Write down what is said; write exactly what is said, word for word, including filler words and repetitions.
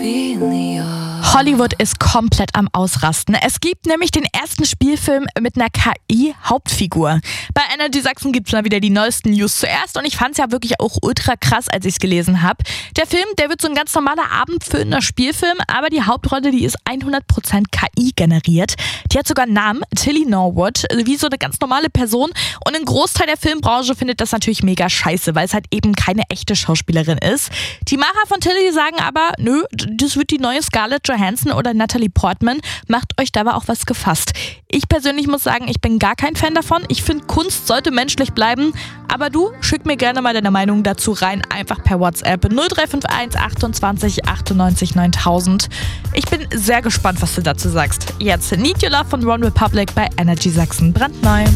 Hollywood ist komplett am Ausrasten. Es gibt nämlich den ersten Spielfilm mit einer K I-Hauptfigur. Bei Energy Sachsen gibt es mal wieder die neuesten News zuerst und ich fand es ja wirklich auch ultra krass, als ich es gelesen habe. Der Film, der wird so ein ganz normaler abendfüllender Spielfilm, aber die Hauptrolle, die ist hundert Prozent K I generiert. Die hat sogar einen Namen, Tilly Norwood, wie so eine ganz normale Person, und ein Großteil der Filmbranche findet das natürlich mega scheiße, weil es halt eben keine echte Schauspielerin ist. Die Macher von Tilly sagen aber, nö, das wird die neue Scarlett Johansson oder Natalie Portman, macht euch dabei auch was gefasst. Ich persönlich muss sagen, ich bin gar kein Fan davon. Ich finde, Kunst sollte menschlich bleiben. Aber du, schick mir gerne mal deine Meinung dazu rein, einfach per WhatsApp null drei fünf eins achtundzwanzig achtundneunzig neuntausend. Ich bin sehr gespannt, was du dazu sagst. Jetzt Need Your Love von One Republic bei Energy Sachsen, brandneu.